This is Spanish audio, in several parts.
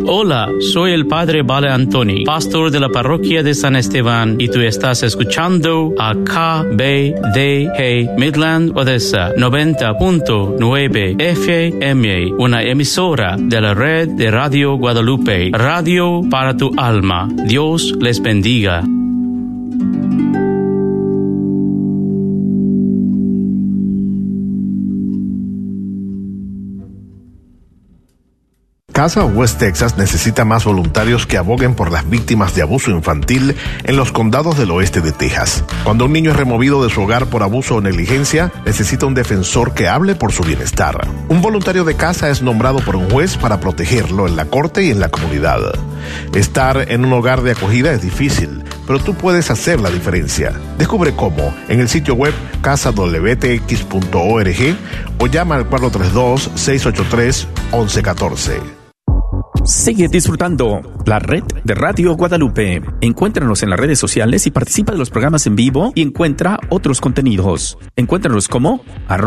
Hola, soy el Padre Vale Antoni, pastor de la parroquia de San Esteban, y tú estás escuchando a KBDG Midland Odessa 90.9 FM, una emisora de la red de Radio Guadalupe, radio para tu alma. Dios les bendiga. Casa West Texas necesita más voluntarios que aboguen por las víctimas de abuso infantil en los condados del oeste de Texas. Cuando un niño es removido de su hogar por abuso o negligencia, necesita un defensor que hable por su bienestar. Un voluntario de casa es nombrado por un juez para protegerlo en la corte y en la comunidad. Estar en un hogar de acogida es difícil, pero tú puedes hacer la diferencia. Descubre cómo en el sitio web casadwtx.org o llama al 432-683-1114. Sigue disfrutando la red de Radio Guadalupe. Encuéntranos en las redes sociales y participa de los programas en vivo y encuentra otros contenidos. Encuéntranos como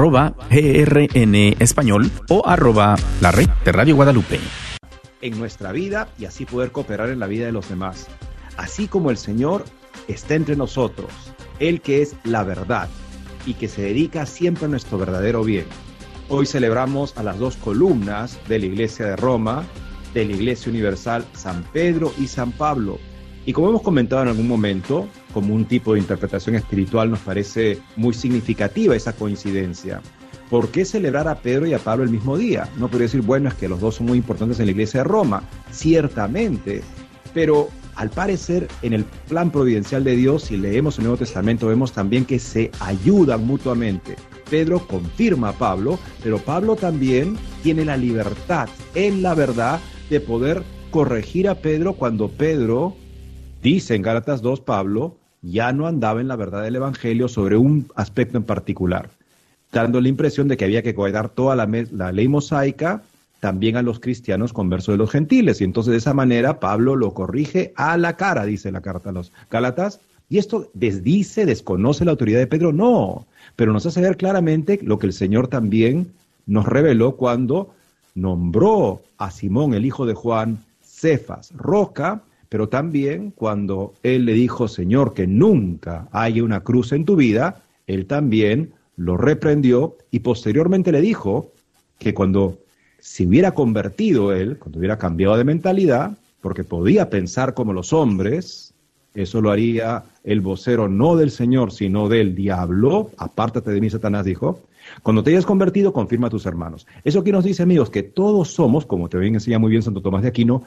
@GRN Español o @la red de Radio Guadalupe. En nuestra vida y así poder cooperar en la vida de los demás. Así como el Señor está entre nosotros, Él que es la verdad y que se dedica siempre a nuestro verdadero bien. Hoy celebramos a las dos columnas de la Iglesia de Roma, de la Iglesia Universal, San Pedro y San Pablo. Y como hemos comentado en algún momento, como un tipo de interpretación espiritual nos parece muy significativa esa coincidencia. ¿Por qué celebrar a Pedro y a Pablo el mismo día? No podría decir, bueno, es que los dos son muy importantes en la Iglesia de Roma. Ciertamente, pero al parecer en el plan providencial de Dios, si leemos el Nuevo Testamento, vemos también que se ayudan mutuamente. Pedro confirma a Pablo, pero Pablo también tiene la libertad en la verdad de poder corregir a Pedro cuando Pedro, dice en Gálatas 2, Pablo, ya no andaba en la verdad del Evangelio sobre un aspecto en particular, dando la impresión de que había que guardar toda la ley mosaica también a los cristianos conversos de los gentiles. Y entonces de esa manera Pablo lo corrige a la cara, dice la carta a los Gálatas. Y esto desconoce la autoridad de Pedro, no, pero nos hace ver claramente lo que el Señor también nos reveló cuando nombró a Simón, el hijo de Juan, Cefas, roca, pero también cuando él le dijo, Señor, que nunca haya una cruz en tu vida, él también lo reprendió y posteriormente le dijo que cuando se hubiera convertido él, cuando hubiera cambiado de mentalidad, porque podía pensar como los hombres, eso lo haría el vocero no del Señor, sino del diablo. Apártate de mí, Satanás, dijo. Cuando te hayas convertido, confirma a tus hermanos. Eso aquí nos dice, amigos, que todos somos, como te enseña muy bien Santo Tomás de Aquino,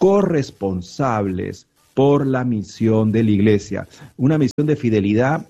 corresponsables por la misión de la Iglesia. Una misión de fidelidad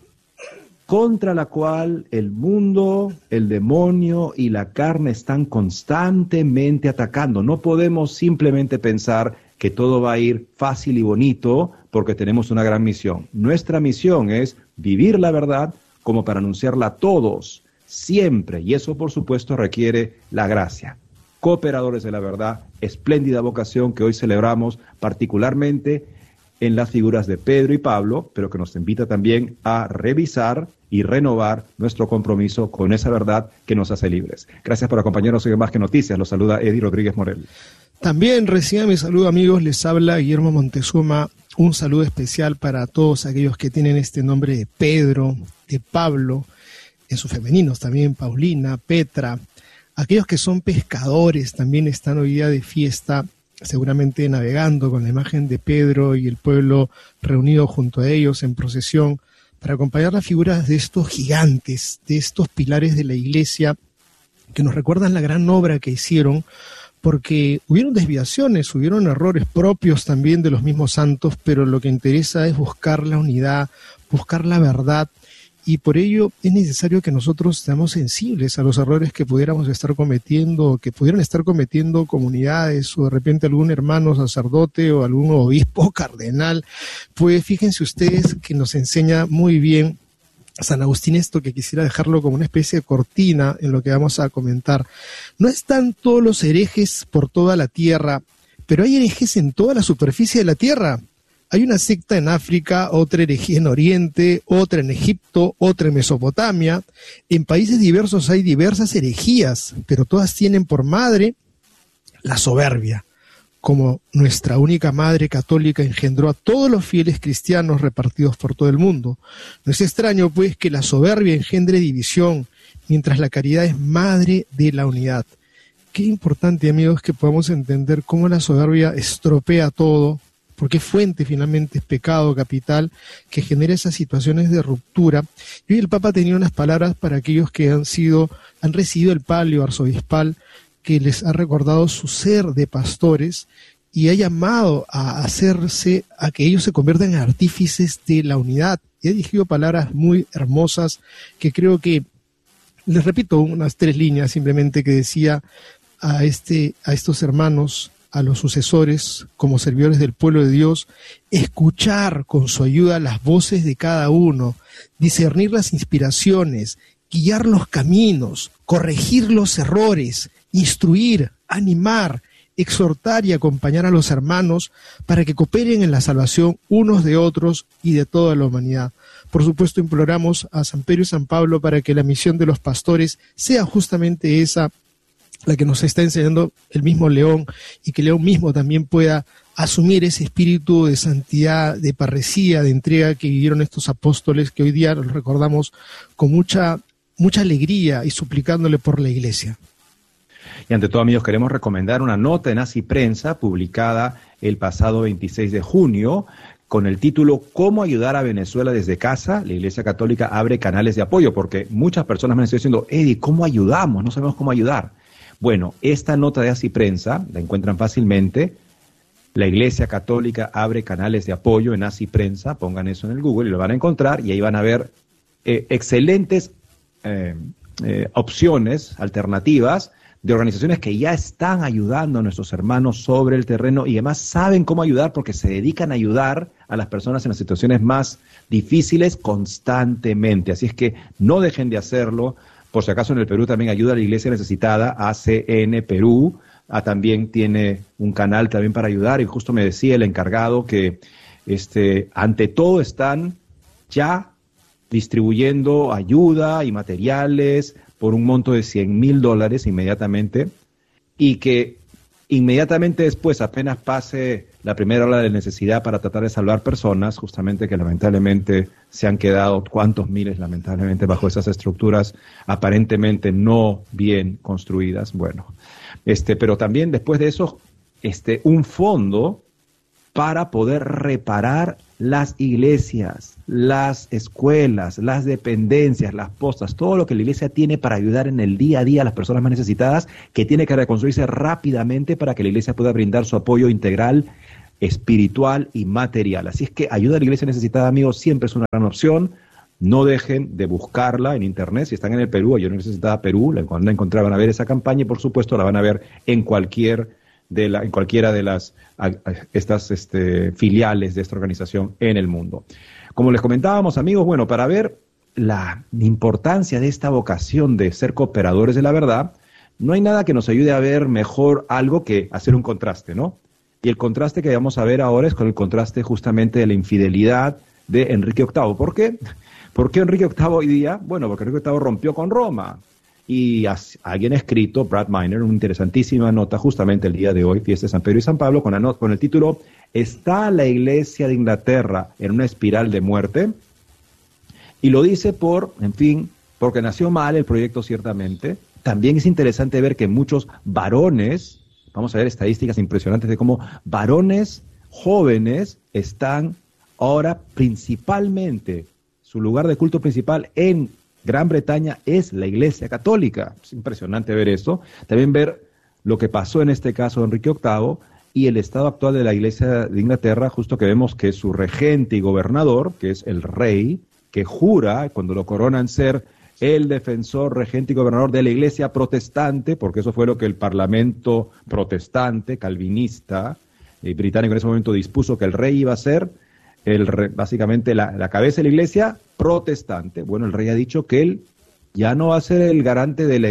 contra la cual el mundo, el demonio y la carne están constantemente atacando. No podemos simplemente pensar que todo va a ir fácil y bonito porque tenemos una gran misión. Nuestra misión es vivir la verdad como para anunciarla a todos, siempre, y eso por supuesto requiere la gracia. Cooperadores de la verdad, espléndida vocación que hoy celebramos particularmente en las figuras de Pedro y Pablo, pero que nos invita también a revisar y renovar nuestro compromiso con esa verdad que nos hace libres. Gracias por acompañarnos en Más que Noticias. Los saluda Eddie Rodríguez Morel. También reciban mi saludo, amigos. Les habla Guillermo Montezuma. Un saludo especial para todos aquellos que tienen este nombre de Pedro, de Pablo, en sus femeninos también, Paulina, Petra. Aquellos que son pescadores también están hoy día de fiesta, seguramente navegando con la imagen de Pedro y el pueblo reunido junto a ellos en procesión para acompañar las figuras de estos gigantes, de estos pilares de la iglesia que nos recuerdan la gran obra que hicieron, porque hubieron desviaciones, hubieron errores propios también de los mismos santos, pero lo que interesa es buscar la unidad, buscar la verdad, y por ello es necesario que nosotros seamos sensibles a los errores que pudiéramos estar cometiendo, o que pudieran estar cometiendo comunidades, o de repente algún hermano sacerdote, o algún obispo cardenal. Pues fíjense ustedes que nos enseña muy bien San Agustín esto, que quisiera dejarlo como una especie de cortina en lo que vamos a comentar. No están todos los herejes por toda la tierra, pero hay herejes en toda la superficie de la tierra. Hay una secta en África, otra herejía en Oriente, otra en Egipto, otra en Mesopotamia. En países diversos hay diversas herejías, pero todas tienen por madre la soberbia. como nuestra única Madre Católica engendró a todos los fieles cristianos repartidos por todo el mundo. No es extraño, pues, que la soberbia engendre división, mientras la caridad es madre de la unidad. Qué importante, amigos, que podamos entender cómo la soberbia estropea todo, porque fuente finalmente es pecado capital que genera esas situaciones de ruptura. Y hoy el Papa tenía unas palabras para aquellos que han recibido el palio arzobispal, que les ha recordado su ser de pastores y ha llamado a que ellos se conviertan en artífices de la unidad. Y ha dirigido palabras muy hermosas que creo que, les repito unas 3 líneas simplemente, que decía a estos hermanos, a los sucesores como servidores del pueblo de Dios, escuchar con su ayuda las voces de cada uno, discernir las inspiraciones, guiar los caminos, corregir los errores, instruir, animar, exhortar y acompañar a los hermanos para que cooperen en la salvación unos de otros y de toda la humanidad. Por supuesto, imploramos a San Pedro y San Pablo para que la misión de los pastores sea justamente esa, la que nos está enseñando el mismo León, y que León mismo también pueda asumir ese espíritu de santidad, de parresía, de entrega que vivieron estos apóstoles, que hoy día los recordamos con mucha alegría y suplicándole por la Iglesia. Y ante todo, amigos, queremos recomendar una nota en Así Prensa publicada el pasado 26 de junio con el título ¿Cómo ayudar a Venezuela desde casa? La Iglesia Católica abre canales de apoyo, porque muchas personas me han estado diciendo, Eddie, ¿cómo ayudamos? No sabemos cómo ayudar. Bueno, esta nota de Así Prensa la encuentran fácilmente. La Iglesia Católica abre canales de apoyo en Así Prensa, pongan eso en el Google y lo van a encontrar, y ahí van a ver excelentes opciones, alternativas, de organizaciones que ya están ayudando a nuestros hermanos sobre el terreno y además saben cómo ayudar porque se dedican a ayudar a las personas en las situaciones más difíciles constantemente. Así es que no dejen de hacerlo. Por si acaso en el Perú también ayuda a la Iglesia Necesitada, ACN Perú, también tiene un canal también para ayudar, y justo me decía el encargado que ante todo están ya distribuyendo ayuda y materiales por un monto de $100,000 inmediatamente, y que inmediatamente después, apenas pase la primera ola de necesidad para tratar de salvar personas, justamente que lamentablemente se han quedado cuantos miles lamentablemente bajo esas estructuras aparentemente no bien construidas, bueno, pero también después de eso, un fondo para poder reparar las iglesias, las escuelas, las dependencias, las postas, todo lo que la iglesia tiene para ayudar en el día a día a las personas más necesitadas, que tiene que reconstruirse rápidamente para que la iglesia pueda brindar su apoyo integral, espiritual y material. Así es que ayuda a la iglesia necesitada, amigos, siempre es una gran opción. No dejen de buscarla en internet. Si están en el Perú, Ayuda Necesitada Perú, cuando la encontrar van a ver esa campaña, y por supuesto la van a ver en cualquiera de las estas filiales de esta organización en el mundo. Como les comentábamos, amigos, bueno, para ver la importancia de esta vocación de ser cooperadores de la verdad, no hay nada que nos ayude a ver mejor algo que hacer un contraste, ¿no? Y el contraste que vamos a ver ahora es con el contraste justamente de la infidelidad de Enrique VIII. ¿Por qué? ¿Por qué Enrique VIII hoy día? Bueno, porque Enrique VIII rompió con Roma. Y alguien ha escrito, Brad Miner, una interesantísima nota justamente el día de hoy, fiesta de San Pedro y San Pablo, con el título ¿Está la Iglesia de Inglaterra en una espiral de muerte? Y lo dice porque nació mal el proyecto ciertamente. También es interesante ver que muchos varones, vamos a ver estadísticas impresionantes de cómo varones jóvenes están ahora principalmente, su lugar de culto principal en Gran Bretaña es la Iglesia Católica. Es impresionante ver eso. También ver lo que pasó en este caso de Enrique VIII y el estado actual de la Iglesia de Inglaterra, justo que vemos que su regente y gobernador, que es el rey, que jura, cuando lo coronan, ser el defensor, regente y gobernador de la Iglesia protestante, porque eso fue lo que el Parlamento protestante, calvinista, británico en ese momento dispuso que el rey iba a ser, básicamente la cabeza de la Iglesia protestante. Bueno, el rey ha dicho que él ya no va a ser el garante de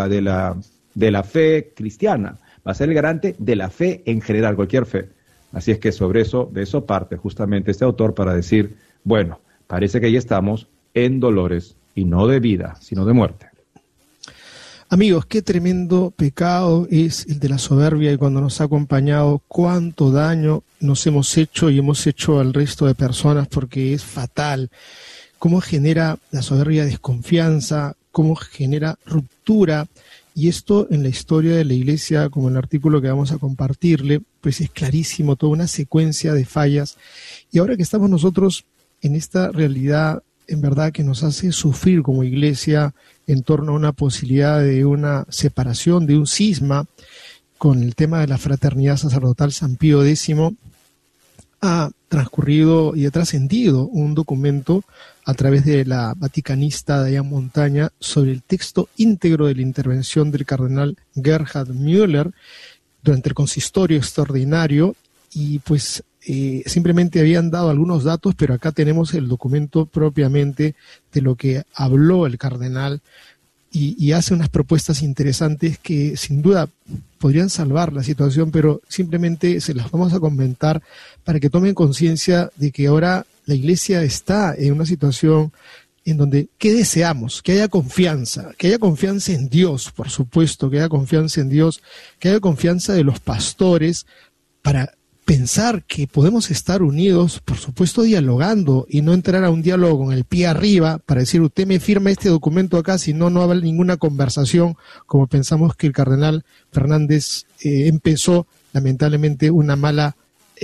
la fe cristiana, va a ser el garante de la fe en general, cualquier fe. Así es que de eso parte justamente este autor para decir, bueno, parece que ya estamos en dolores, y no de vida, sino de muerte. Amigos, qué tremendo pecado es el de la soberbia, y cuando nos ha acompañado, cuánto daño nos hemos hecho y hemos hecho al resto de personas, porque es fatal. Cómo genera la soberbia desconfianza, cómo genera ruptura, y esto en la historia de la Iglesia, como en el artículo que vamos a compartirle, pues es clarísimo, toda una secuencia de fallas. Y ahora que estamos nosotros en esta realidad, en verdad que nos hace sufrir como Iglesia en torno a una posibilidad de una separación, de un cisma, con el tema de la fraternidad sacerdotal, San Pío X ha transcurrido y ha trascendido un documento a través de la vaticanista Diane Montaña sobre el texto íntegro de la intervención del cardenal Gerhard Müller durante el consistorio extraordinario, y pues simplemente habían dado algunos datos, pero acá tenemos el documento propiamente de lo que habló el cardenal, y hace unas propuestas interesantes que sin duda podrían salvar la situación, pero simplemente se las vamos a comentar para que tomen conciencia de que ahora la Iglesia está en una situación en donde, ¿qué deseamos? Que haya confianza en Dios, por supuesto, que haya confianza en Dios, que haya confianza de los pastores para pensar que podemos estar unidos, por supuesto dialogando, y no entrar a un diálogo con el pie arriba para decir usted me firma este documento acá, si no, no habrá ninguna conversación, como pensamos que el cardenal Fernández empezó lamentablemente una mala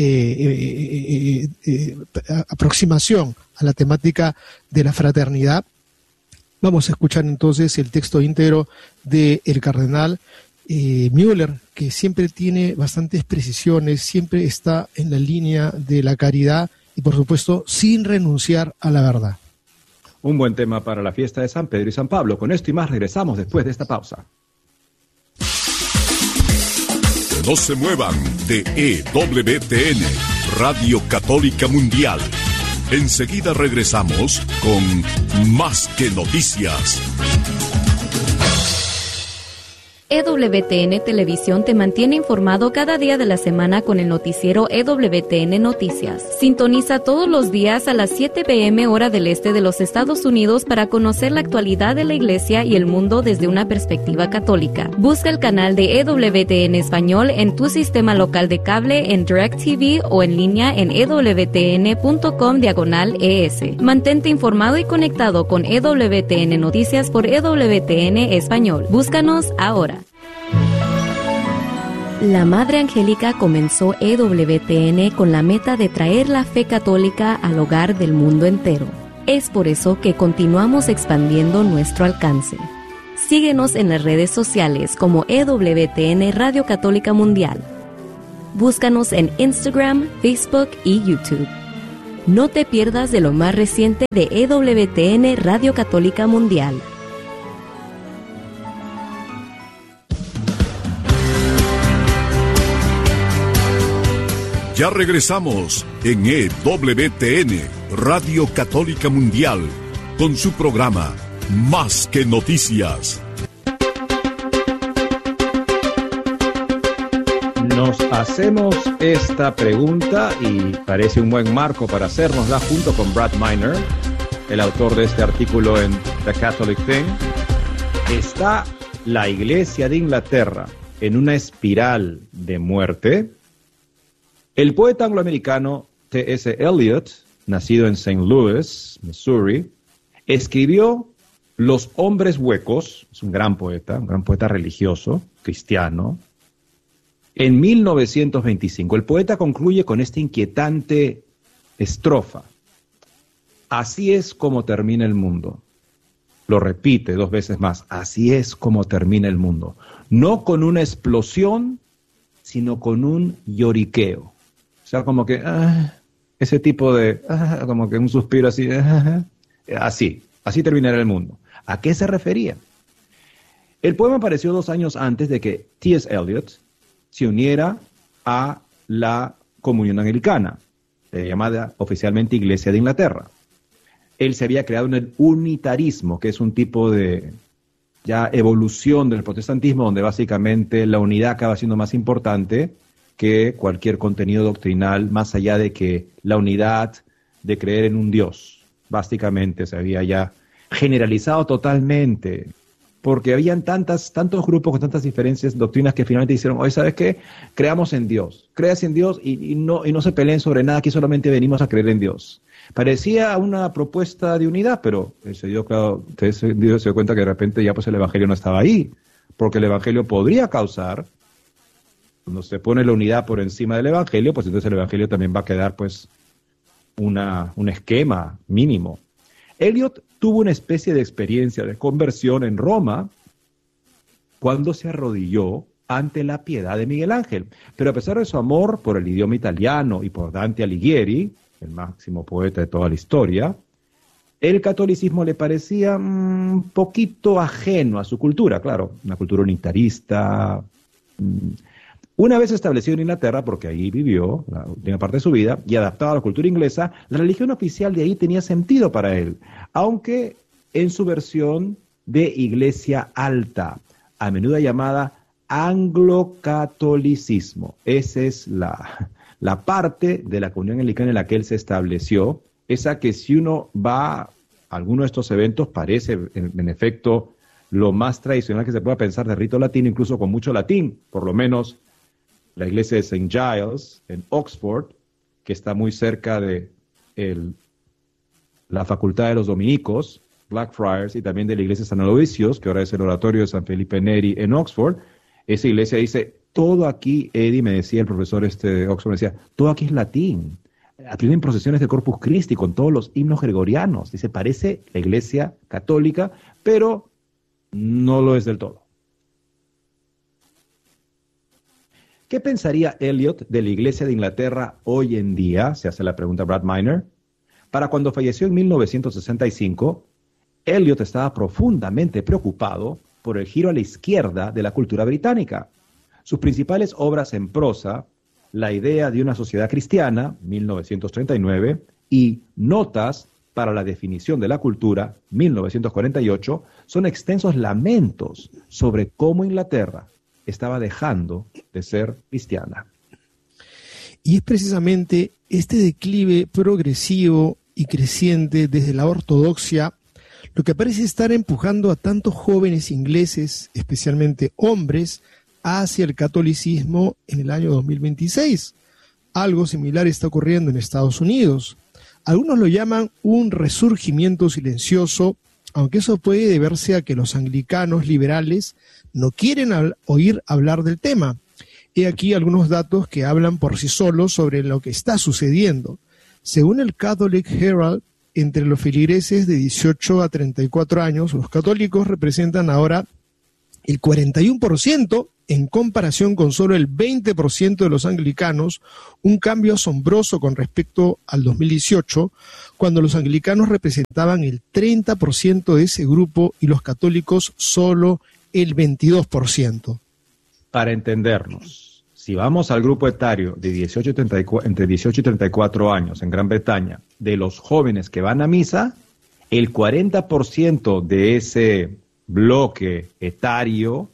aproximación a la temática de la fraternidad. Vamos a escuchar entonces el texto íntegro del cardenal Müller, que siempre tiene bastantes precisiones, siempre está en la línea de la caridad y, por supuesto, sin renunciar a la verdad. Un buen tema para la fiesta de San Pedro y San Pablo. Con esto y más regresamos después de esta pausa. No se muevan de EWTN, Radio Católica Mundial. Enseguida regresamos con Más que Noticias. EWTN Televisión te mantiene informado cada día de la semana con el noticiero EWTN Noticias. Sintoniza todos los días a las 7 p.m. hora del este de los Estados Unidos para conocer la actualidad de la Iglesia y el mundo desde una perspectiva católica. Busca el canal de EWTN Español en tu sistema local de cable, en DirecTV o en línea en ewtn.com/ES. Mantente informado y conectado con EWTN Noticias por EWTN Español. Búscanos ahora. La Madre Angélica comenzó EWTN con la meta de traer la fe católica al hogar del mundo entero. Es por eso que continuamos expandiendo nuestro alcance. Síguenos en las redes sociales como EWTN Radio Católica Mundial. Búscanos en Instagram, Facebook y YouTube. No te pierdas de lo más reciente de EWTN Radio Católica Mundial. Ya regresamos en EWTN, Radio Católica Mundial, con su programa Más que Noticias. Nos hacemos esta pregunta y parece un buen marco para hacérnosla junto con Brad Miner, el autor de este artículo en The Catholic Thing. ¿Está la Iglesia de Inglaterra en una espiral de muerte? El poeta angloamericano T.S. Eliot, nacido en St. Louis, Missouri, escribió Los hombres huecos, es un gran poeta religioso, cristiano, en 1925. El poeta concluye con esta inquietante estrofa: así es como termina el mundo. Lo repite 2 veces más: así es como termina el mundo. No con una explosión, sino con un lloriqueo. O sea, como que, ese tipo de, como que un suspiro así, así terminará el mundo. ¿A qué se refería? El poema apareció 2 años antes de que T.S. Eliot se uniera a la comunión anglicana, llamada oficialmente Iglesia de Inglaterra. Él se había creado en el unitarismo, que es un tipo de ya evolución del protestantismo, donde básicamente la unidad acaba siendo más importante que cualquier contenido doctrinal, más allá de que la unidad de creer en un Dios. Básicamente se había ya generalizado totalmente porque habían tantos grupos con tantas diferencias, doctrinas, que finalmente dijeron, oye, ¿sabes qué? Creamos en Dios, creas en Dios y no se peleen sobre nada, aquí solamente venimos a creer en Dios. Parecía una Propuesta de unidad, pero Dios se dio cuenta que de repente ya pues el Evangelio no estaba ahí, porque el Evangelio podría causar, cuando se pone la unidad por encima del Evangelio, pues entonces el Evangelio también va a quedar pues un esquema mínimo. Eliot tuvo una especie de experiencia de conversión en Roma cuando se arrodilló ante la piedad de Miguel Ángel. Pero a pesar de su amor por el idioma italiano y por Dante Alighieri, el máximo poeta de toda la historia, el catolicismo le parecía un poquito ajeno a su cultura, claro, una cultura unitarista. Una vez establecido en Inglaterra, porque ahí vivió la última parte de su vida, y adaptado a la cultura inglesa, la religión oficial de ahí tenía sentido para él, aunque en su versión de iglesia alta, a menudo llamada anglocatolicismo. Esa es la parte de la comunión anglicana en la que él se estableció, esa que si uno va a alguno de estos eventos parece en efecto lo más tradicional que se pueda pensar de rito latino, incluso con mucho latín, por lo menos la iglesia de St. Giles en Oxford, que está muy cerca de la facultad de los dominicos, Blackfriars, y también de la iglesia de San Aloysius, que ahora es el oratorio de San Felipe Neri en Oxford. Esa iglesia dice, todo aquí, Eddie, me decía el profesor de Oxford, me decía, todo aquí es latín. Tienen procesiones de Corpus Christi con todos los himnos gregorianos. Dice, parece la iglesia católica, pero no lo es del todo. ¿Qué pensaría Eliot de la Iglesia de Inglaterra hoy en día? Se hace la pregunta Brad Miner. Para cuando falleció en 1965, Eliot estaba profundamente preocupado por el giro a la izquierda de la cultura británica. Sus principales obras en prosa, La idea de una sociedad cristiana, 1939, y Notas para la definición de la cultura, 1948, son extensos lamentos sobre cómo Inglaterra estaba dejando de ser cristiana. Y es precisamente este declive progresivo y creciente desde la ortodoxia lo que parece estar empujando a tantos jóvenes ingleses, especialmente hombres, hacia el catolicismo en el año 2026. Algo similar está ocurriendo en Estados Unidos. Algunos lo llaman un resurgimiento silencioso, aunque eso puede deberse a que los anglicanos liberales no quieren oír hablar del tema. He aquí algunos datos que hablan por sí solos sobre lo que está sucediendo. Según el Catholic Herald, entre los feligreses de 18 a 34 años, los católicos representan ahora el 41%, en comparación con solo el 20% de los anglicanos, un cambio asombroso con respecto al 2018, cuando los anglicanos representaban el 30% de ese grupo y los católicos solo el 22%. Para entendernos, si vamos al grupo etario de entre 18 y 34 años en Gran Bretaña, de los jóvenes que van a misa, el 40% de ese bloque etario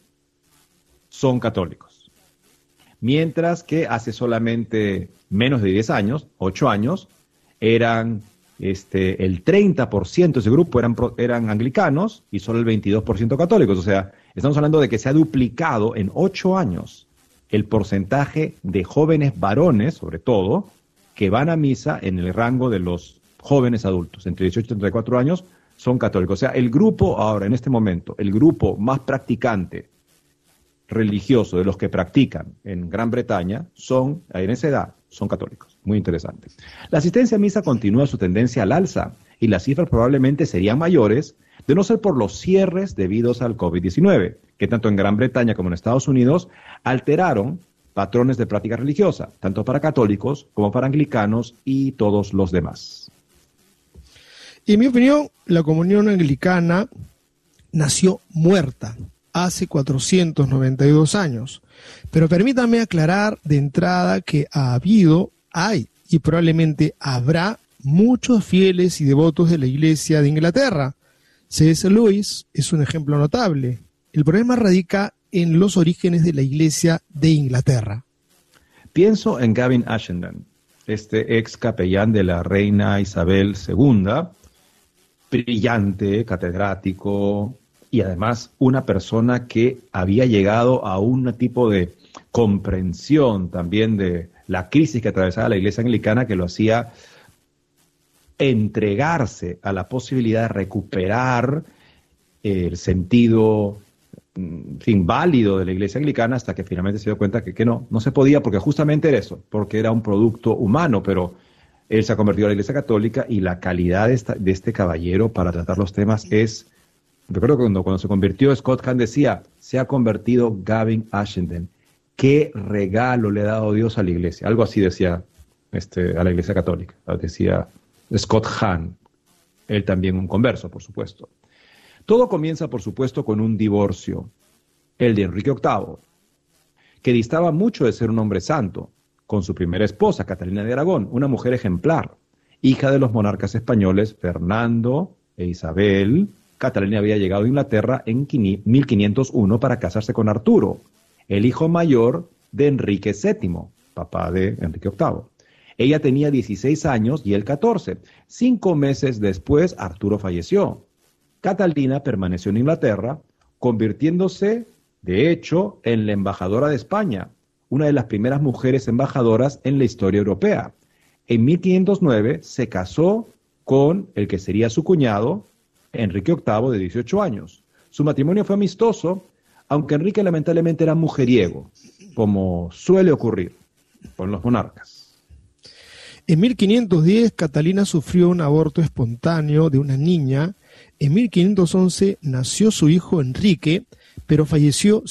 son católicos. Mientras que hace solamente menos de 10 años, 8 años, eran el 30% de ese grupo eran anglicanos y solo el 22% católicos. O sea, estamos hablando de que se ha duplicado en 8 años el porcentaje de jóvenes varones, sobre todo, que van a misa en el rango de los jóvenes adultos, entre 18 y 34 años, son católicos. O sea, el grupo ahora, en este momento, el grupo más practicante religioso de los que practican en Gran Bretaña en esa edad, son católicos. Muy interesante. La asistencia a misa continúa su tendencia al alza y las cifras probablemente serían mayores de no ser por los cierres debidos al COVID-19, que tanto en Gran Bretaña como en Estados Unidos alteraron patrones de práctica religiosa, tanto para católicos como para anglicanos y todos los demás. En mi opinión, la comunión anglicana nació muerta hace 492 años. Pero permítame aclarar de entrada que hay y probablemente habrá muchos fieles y devotos de la Iglesia de Inglaterra. C.S. Lewis es un ejemplo notable. El problema radica en los orígenes de la Iglesia de Inglaterra. Pienso en Gavin Ashenden, ex capellán de la reina Isabel II, brillante, catedrático, y además una persona que había llegado a un tipo de comprensión también de la crisis que atravesaba la Iglesia Anglicana, que lo hacía entregarse a la posibilidad de recuperar el sentido, en fin, válido de la Iglesia Anglicana, hasta que finalmente se dio cuenta que no se podía, porque justamente era eso, porque era un producto humano, pero él se ha convertido a la Iglesia Católica y la calidad de este caballero para tratar los temas es... Recuerdo que cuando se convirtió, Scott Hahn decía, se ha convertido Gavin Ashenden. ¿Qué regalo le ha dado Dios a la Iglesia? Algo así decía a la Iglesia Católica, decía Scott Hahn, él también un converso, por supuesto. Todo comienza, por supuesto, con un divorcio, el de Enrique VIII, que distaba mucho de ser un hombre santo, con su primera esposa, Catalina de Aragón, una mujer ejemplar, hija de los monarcas españoles Fernando e Isabel. Catalina había llegado a Inglaterra en 1501 para casarse con Arturo, el hijo mayor de Enrique VII, papá de Enrique VIII. Ella tenía 16 años y él 14. 5 meses después, Arturo falleció. Catalina permaneció en Inglaterra, convirtiéndose, de hecho, en la embajadora de España, una de las primeras mujeres embajadoras en la historia europea. En 1509 se casó con el que sería su cuñado, Enrique VIII, de 18 años. Su matrimonio fue amistoso, aunque Enrique lamentablemente era mujeriego, como suele ocurrir con los monarcas. En 1510, Catalina sufrió un aborto espontáneo de una niña. En 1511 nació su hijo Enrique, pero falleció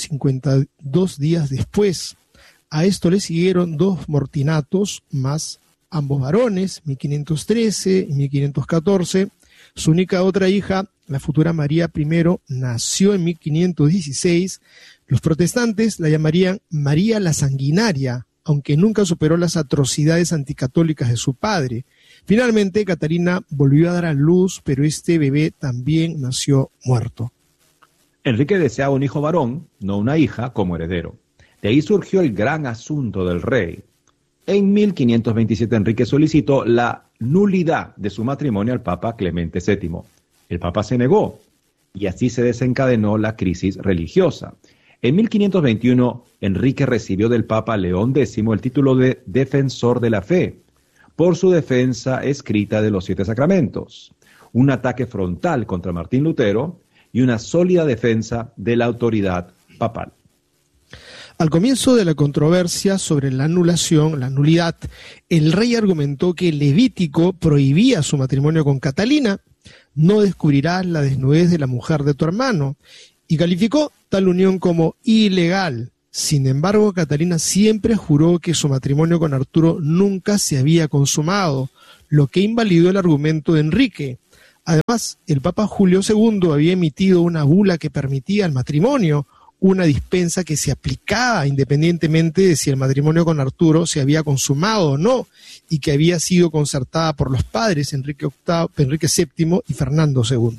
52 días después. A esto le siguieron 2 mortinatos más, ambos varones, 1513 y 1514. Su única otra hija, la futura María I, nació en 1516. Los protestantes la llamarían María la Sanguinaria, aunque nunca superó las atrocidades anticatólicas de su padre. Finalmente, Catalina volvió a dar a luz, pero este bebé también nació muerto. Enrique deseaba un hijo varón, no una hija, como heredero. De ahí surgió el gran asunto del rey. En 1527 Enrique solicitó la nulidad de su matrimonio al Papa Clemente VII. El Papa se negó y así se desencadenó la crisis religiosa. En 1521 Enrique recibió del Papa León X el título de Defensor de la Fe por su defensa escrita de los 7 sacramentos, un ataque frontal contra Martín Lutero y una sólida defensa de la autoridad papal. Al comienzo de la controversia sobre la anulación, la nulidad, el rey argumentó que el Levítico prohibía su matrimonio con Catalina, no descubrirás la desnudez de la mujer de tu hermano, y calificó tal unión como ilegal. Sin embargo, Catalina siempre juró que su matrimonio con Arturo nunca se había consumado, lo que invalidó el argumento de Enrique. Además, el Papa Julio II había emitido una bula que permitía el matrimonio, una dispensa que se aplicaba independientemente de si el matrimonio con Arturo se había consumado o no, y que había sido concertada por los padres Enrique VII y Fernando II.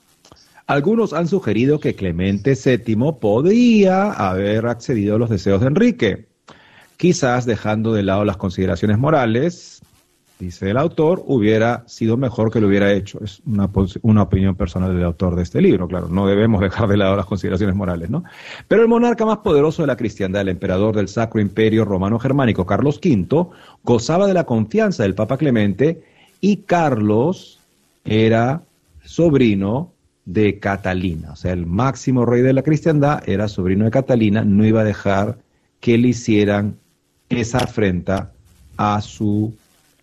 Algunos han sugerido que Clemente VII podría haber accedido a los deseos de Enrique, quizás dejando de lado las consideraciones morales. Dice el autor, hubiera sido mejor que lo hubiera hecho. Es una opinión personal del autor de este libro, claro, no debemos dejar de lado las consideraciones morales, ¿no? Pero el monarca más poderoso de la cristiandad, el emperador del Sacro Imperio Romano Germánico, Carlos V, gozaba de la confianza del Papa Clemente, y Carlos era sobrino de Catalina, o sea, el máximo rey de la cristiandad era sobrino de Catalina, no iba a dejar que le hicieran esa afrenta a su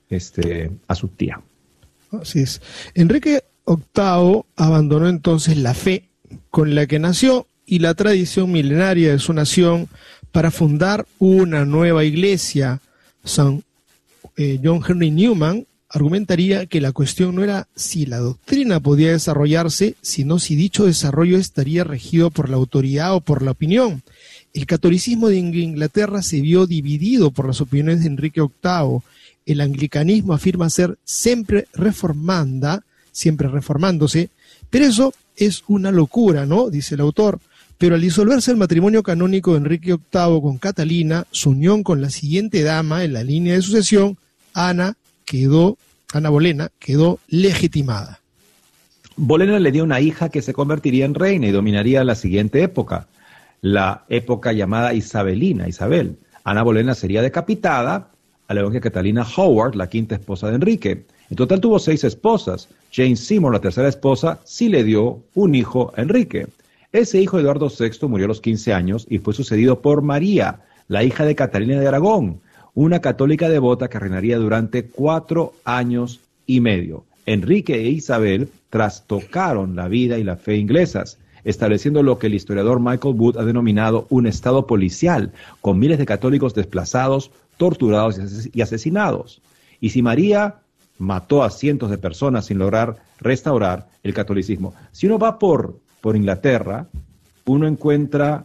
tía. Así es. Enrique VIII abandonó entonces la fe con la que nació y la tradición milenaria de su nación para fundar una nueva iglesia. John Henry Newman argumentaría que la cuestión no era si la doctrina podía desarrollarse, sino si dicho desarrollo estaría regido por la autoridad o por la opinión. El catolicismo de Inglaterra se vio dividido por las opiniones de Enrique VIII. El anglicanismo afirma ser siempre reformándose, pero eso es una locura, ¿no? Dice el autor. Pero al disolverse el matrimonio canónico de Enrique VIII con Catalina, su unión con la siguiente dama en la línea de sucesión, Ana Bolena, quedó legitimada. Bolena le dio una hija que se convertiría en reina y dominaría la siguiente época, la época llamada Isabelina, Isabel. Ana Bolena sería decapitada, al igual que Catalina Howard, la quinta esposa de Enrique. En total tuvo 6 esposas. Jane Seymour, la tercera esposa, sí le dio un hijo a Enrique. Ese hijo, Eduardo VI, murió a los 15 años y fue sucedido por María, la hija de Catalina de Aragón, una católica devota que reinaría durante 4 años y medio. Enrique e Isabel trastocaron la vida y la fe inglesas, estableciendo lo que el historiador Michael Wood ha denominado un estado policial, con miles de católicos desplazados, torturados y asesinados. Y si María mató a cientos de personas sin lograr restaurar el catolicismo, si uno va por Inglaterra, uno encuentra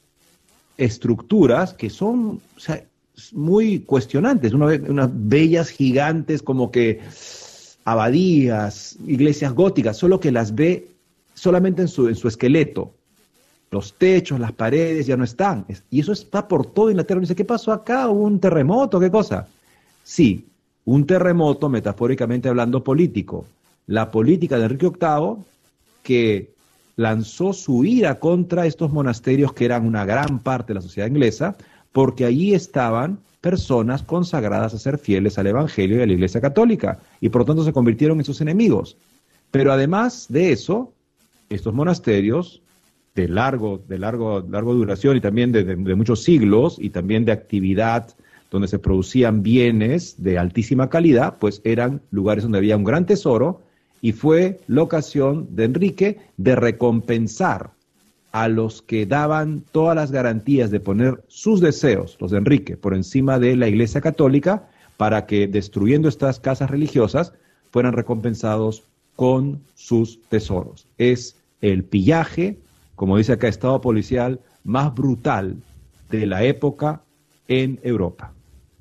estructuras que son muy cuestionantes. Uno ve unas bellas gigantes como que abadías, iglesias góticas, solo que las ve solamente en su esqueleto. Los techos, las paredes ya no están. Y eso está por todo Inglaterra. Uno dice, ¿qué pasó acá? ¿Hubo un terremoto? ¿Qué cosa? Sí, un terremoto, metafóricamente hablando, político. La política de Enrique VIII, que lanzó su ira contra estos monasterios que eran una gran parte de la sociedad inglesa, porque allí estaban personas consagradas a ser fieles al Evangelio y a la Iglesia Católica, y por lo tanto se convirtieron en sus enemigos. Pero además de eso, estos monasterios de largo duración y también de muchos siglos, y también de actividad donde se producían bienes de altísima calidad, pues eran lugares donde había un gran tesoro, y fue la ocasión de Enrique de recompensar a los que daban todas las garantías de poner sus deseos, los de Enrique, por encima de la Iglesia Católica, para que, destruyendo estas casas religiosas, fueran recompensados con sus tesoros. Es el pillaje, como dice acá, estado policial más brutal de la época en Europa.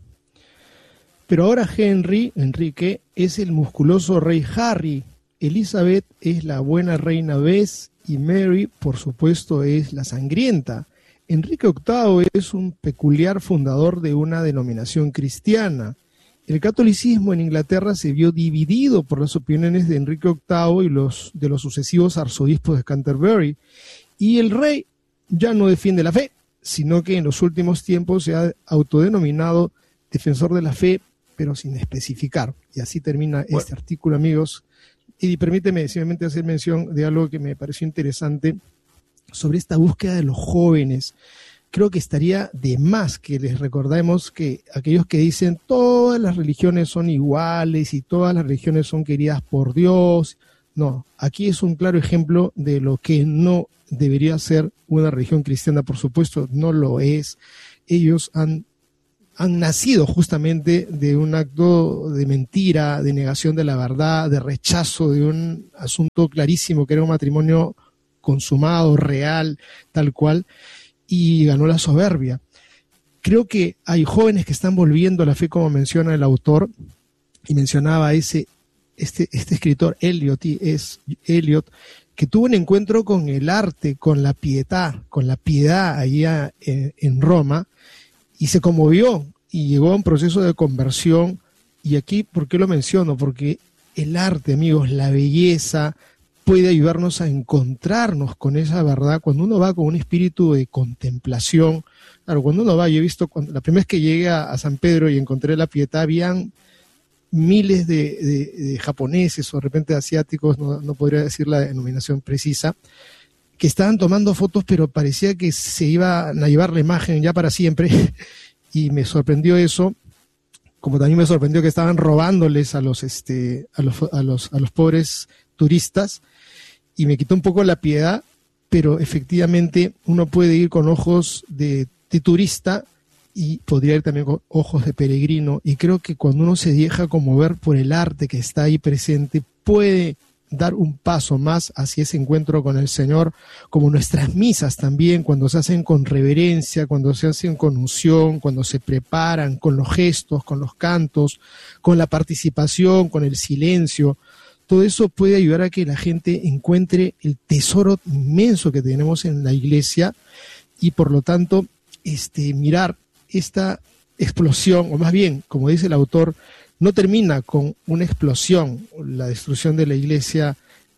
Pero ahora Enrique, es el musculoso rey Harry, Elizabeth es la buena reina Bess y Mary, por supuesto, es la sangrienta. Enrique VIII es un peculiar fundador de una denominación cristiana. El catolicismo en Inglaterra se vio dividido por las opiniones de Enrique VIII y de los sucesivos arzobispos de Canterbury. Y el rey ya no defiende la fe, sino que en los últimos tiempos se ha autodenominado defensor de la fe, pero sin especificar. Y así termina este artículo, amigos. Y permíteme simplemente hacer mención de algo que me pareció interesante sobre esta búsqueda de los jóvenes. Creo que estaría de más que les recordemos que aquellos que dicen todas las religiones son iguales y todas las religiones son queridas por Dios. No, aquí es un claro ejemplo de lo que no debería ser una religión cristiana. Por supuesto, no lo es. Ellos han nacido justamente de un acto de mentira, de negación de la verdad, de rechazo de un asunto clarísimo que era un matrimonio consumado, real, tal cual, y ganó la soberbia. Creo que hay jóvenes que están volviendo a la fe, como menciona el autor, y mencionaba este escritor Eliot, que tuvo un encuentro con el arte, con la piedad allá en Roma, y se conmovió y llegó a un proceso de conversión. Y aquí, ¿por qué lo menciono? Porque el arte, amigos, la belleza, puede ayudarnos a encontrarnos con esa verdad cuando uno va con un espíritu de contemplación. Claro, cuando uno va, yo he visto, la primera vez que llegué a San Pedro y encontré la Pietà, habían miles de japoneses o de repente asiáticos, no podría decir la denominación precisa, que estaban tomando fotos, pero parecía que se iban a llevar la imagen ya para siempre, y me sorprendió eso, como también me sorprendió que estaban robándoles a los pobres turistas, y me quitó un poco la piedad, pero efectivamente uno puede ir con ojos de turista y podría ir también con ojos de peregrino, y creo que cuando uno se deja conmover por el arte que está ahí presente, puede dar un paso más hacia ese encuentro con el Señor, como nuestras misas también, cuando se hacen con reverencia, cuando se hacen con unción, cuando se preparan, con los gestos, con los cantos, con la participación, con el silencio. Todo eso puede ayudar a que la gente encuentre el tesoro inmenso que tenemos en la iglesia, y por lo tanto mirar esta explosión, o más bien, como dice el autor, no termina con una explosión, la destrucción de la iglesia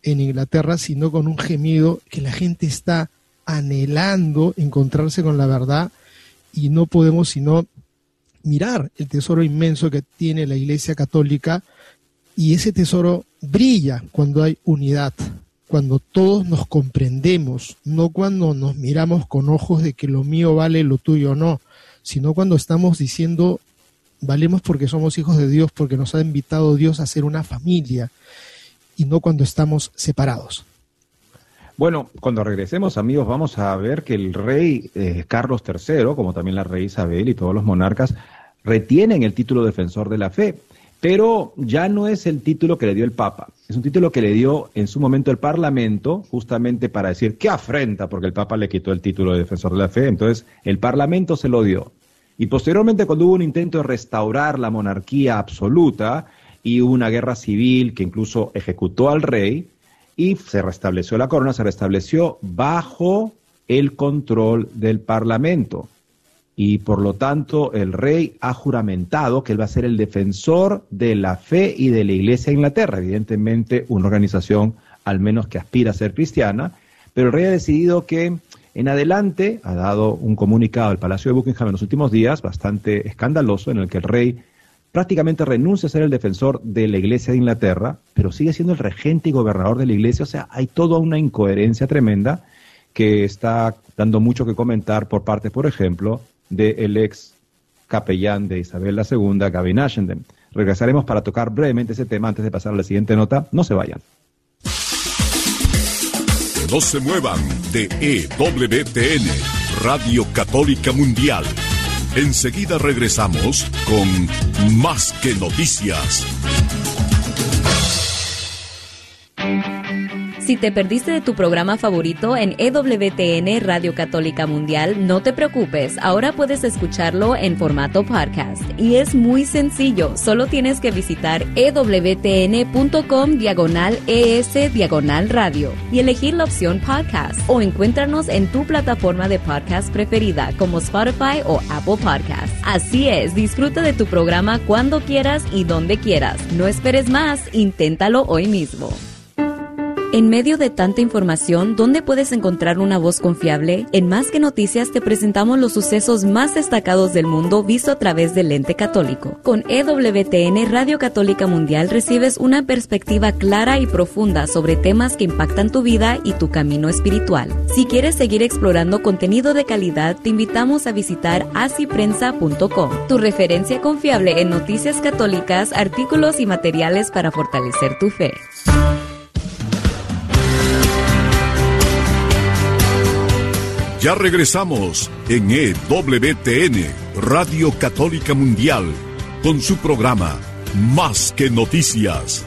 en Inglaterra, sino con un gemido que la gente está anhelando encontrarse con la verdad, y no podemos sino mirar el tesoro inmenso que tiene la Iglesia Católica, y ese tesoro brilla cuando hay unidad, cuando todos nos comprendemos, no cuando nos miramos con ojos de que lo mío vale, lo tuyo no, sino cuando estamos diciendo valemos porque somos hijos de Dios, porque nos ha invitado Dios a ser una familia, y no cuando estamos separados. Bueno, cuando regresemos, amigos, vamos a ver que el rey Carlos III, como también la reina Isabel y todos los monarcas, retienen el título de defensor de la fe, pero ya no es el título que le dio el Papa, es un título que le dio en su momento el Parlamento, justamente para decir qué afrenta, porque el Papa le quitó el título de defensor de la fe, entonces el Parlamento se lo dio. Y posteriormente, cuando hubo un intento de restaurar la monarquía absoluta y hubo una guerra civil que incluso ejecutó al rey, y se restableció la corona, se restableció bajo el control del Parlamento. Y por lo tanto el rey ha juramentado que él va a ser el defensor de la fe y de la Iglesia de Inglaterra, evidentemente una organización al menos que aspira a ser cristiana, pero el rey ha decidido que en adelante, ha dado un comunicado al Palacio de Buckingham en los últimos días, bastante escandaloso, en el que el rey prácticamente renuncia a ser el defensor de la Iglesia de Inglaterra, pero sigue siendo el regente y gobernador de la Iglesia. O sea, hay toda una incoherencia tremenda que está dando mucho que comentar por parte, por ejemplo, del ex capellán de Isabel II, Gavin Ashenden. Regresaremos para tocar brevemente ese tema antes de pasar a la siguiente nota. No se vayan. No se muevan de EWTN, Radio Católica Mundial. Enseguida regresamos con Más que Noticias. Si te perdiste de tu programa favorito en EWTN Radio Católica Mundial, no te preocupes, ahora puedes escucharlo en formato podcast. Y es muy sencillo, solo tienes que visitar ewtn.com/ES/radio y elegir la opción podcast, o encuéntranos en tu plataforma de podcast preferida como Spotify o Apple Podcasts. Así es, disfruta de tu programa cuando quieras y donde quieras. No esperes más, inténtalo hoy mismo. En medio de tanta información, ¿dónde puedes encontrar una voz confiable? En Más que Noticias te presentamos los sucesos más destacados del mundo visto a través del lente católico. Con EWTN Radio Católica Mundial recibes una perspectiva clara y profunda sobre temas que impactan tu vida y tu camino espiritual. Si quieres seguir explorando contenido de calidad, te invitamos a visitar asiprensa.com, tu referencia confiable en noticias católicas, artículos y materiales para fortalecer tu fe. Ya regresamos en EWTN, Radio Católica Mundial, con su programa Más que Noticias.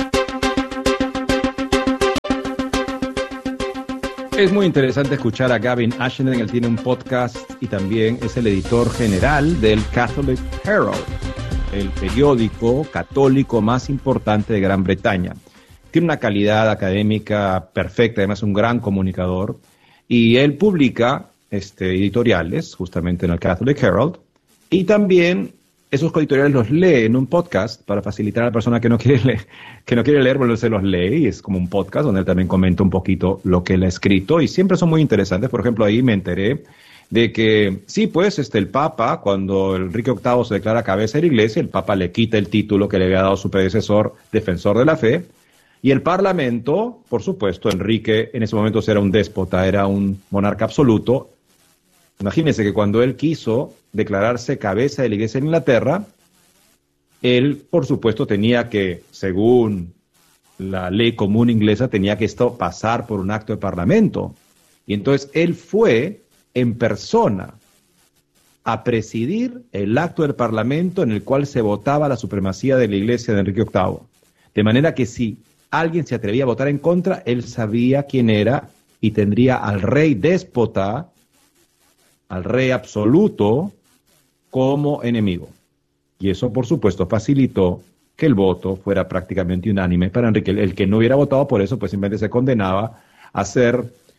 Es muy interesante escuchar a Gavin Ashenden. Él tiene un podcast y también es el editor general del Catholic Herald, el periódico católico más importante de Gran Bretaña. Tiene una calidad académica perfecta, además es un gran comunicador. Y él publica editoriales justamente en el Catholic Herald, y también esos editoriales los lee en un podcast para facilitar a la persona que no quiere leer, bueno, se los lee, y es como un podcast donde él también comenta un poquito lo que él ha escrito, y siempre son muy interesantes. Por ejemplo, ahí me enteré de que sí, pues el Papa, cuando Enrique VIII se declara cabeza de la Iglesia, el Papa le quita el título que le había dado su predecesor, defensor de la fe. Y el Parlamento, por supuesto, Enrique en ese momento era un déspota, era un monarca absoluto. Imagínense que cuando él quiso declararse cabeza de la Iglesia en Inglaterra, él, por supuesto, tenía que, según la ley común inglesa, tenía que esto pasar por un acto de Parlamento. Y entonces él fue en persona a presidir el acto del Parlamento en el cual se votaba la supremacía de la Iglesia de Enrique VIII. De manera que si alguien se atrevía a votar en contra, él sabía quién era y tendría al rey déspota, al rey absoluto, como enemigo. Y eso, por supuesto, facilitó que el voto fuera prácticamente unánime para Enrique. El que no hubiera votado por eso, pues simplemente se condenaba a ser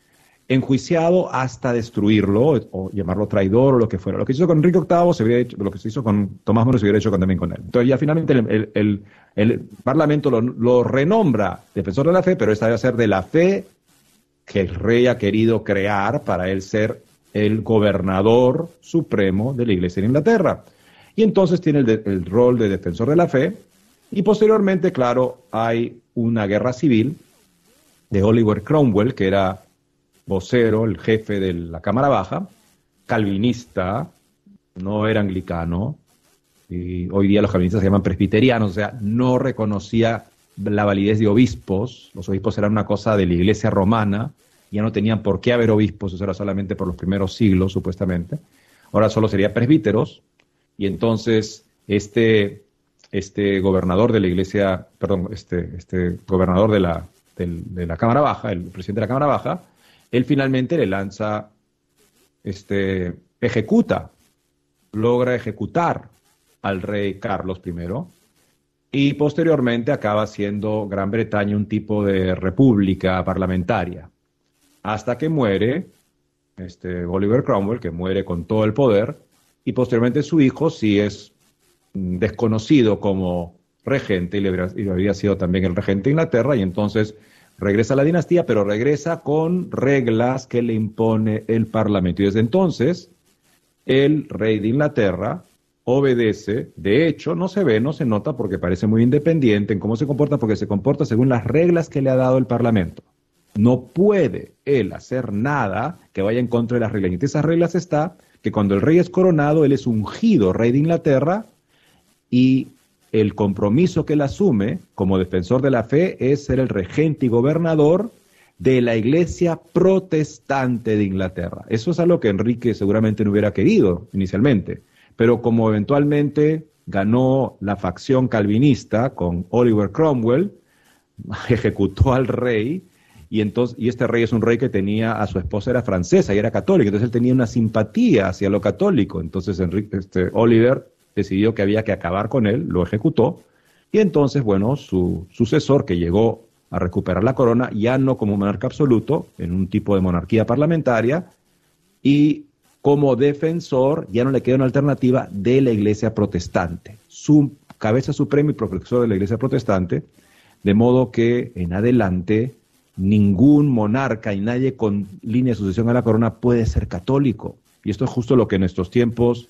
enjuiciado hasta destruirlo o llamarlo traidor o lo que fuera. Lo que se hizo con Enrique VIII se hubiera hecho, lo que se hizo con Tomás Moro se hubiera hecho también con él. Entonces ya finalmente el Parlamento lo renombra defensor de la fe, pero esta debe ser de la fe que el rey ha querido crear para él ser el gobernador supremo de la Iglesia en Inglaterra. Y entonces tiene el rol de defensor de la fe, y posteriormente, claro, hay una guerra civil de Oliver Cromwell, que era vocero, el jefe de la Cámara Baja, calvinista, no era anglicano, y hoy día los calvinistas se llaman presbiterianos, o sea, no reconocía la validez de obispos. Los obispos eran una cosa de la Iglesia romana, ya no tenían por qué haber obispos, eso era solamente por los primeros siglos, supuestamente. Ahora solo sería presbíteros, y entonces este gobernador de la Iglesia, perdón, este gobernador de la Cámara Baja, el presidente de la Cámara Baja, él finalmente le lanza, logra ejecutar al rey Carlos I, y posteriormente acaba siendo Gran Bretaña un tipo de república parlamentaria, hasta que muere Oliver Cromwell, que muere con todo el poder, y posteriormente su hijo sí es desconocido como regente, y había sido también el regente de Inglaterra, y entonces regresa a la dinastía, pero regresa con reglas que le impone el Parlamento. Y desde entonces, el rey de Inglaterra obedece, de hecho, no se ve, no se nota porque parece muy independiente en cómo se comporta, porque se comporta según las reglas que le ha dado el Parlamento. No puede él hacer nada que vaya en contra de las reglas. Y entre esas reglas está que cuando el rey es coronado, él es ungido rey de Inglaterra, y el compromiso que él asume como defensor de la fe es ser el regente y gobernador de la Iglesia protestante de Inglaterra. Eso es algo que Enrique seguramente no hubiera querido inicialmente, pero como eventualmente ganó la facción calvinista con Oliver Cromwell, ejecutó al rey, y este rey es un rey que tenía a su esposa, era francesa y era católica, entonces él tenía una simpatía hacia lo católico. Entonces Oliver decidió que había que acabar con él, lo ejecutó, y entonces, bueno, su sucesor, que llegó a recuperar la corona, ya no como monarca absoluto, en un tipo de monarquía parlamentaria, y como defensor, ya no le queda una alternativa de la Iglesia protestante, su cabeza suprema y profesor de la Iglesia protestante, de modo que en adelante ningún monarca y nadie con línea de sucesión a la corona puede ser católico. Y esto es justo lo que en estos tiempos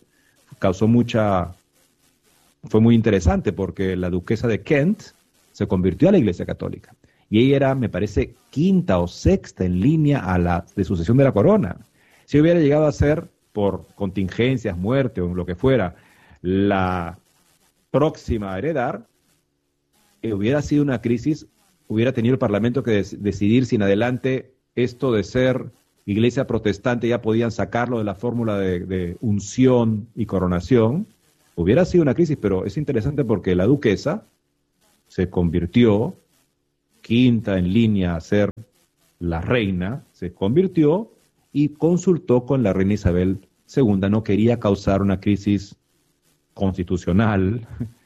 fue muy interesante, porque la duquesa de Kent se convirtió a la Iglesia católica, y ella era, me parece, quinta o sexta en línea de sucesión de la corona. Si hubiera llegado a ser, por contingencias, muerte o lo que fuera, la próxima a heredar, hubiera sido una crisis, hubiera tenido el Parlamento que decidir si en adelante esto de ser Iglesia protestante ya podían sacarlo de la fórmula de unción y coronación. Hubiera sido una crisis, pero es interesante porque la duquesa se convirtió, quinta en línea a ser la reina, se convirtió y consultó con la reina Isabel II. No quería causar una crisis constitucional,